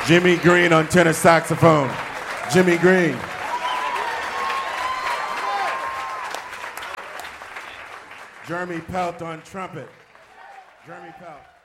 Jimmy Green on tenor saxophone. Jimmy Green. Jeremy Pelt on trumpet. Jeremy Pelt.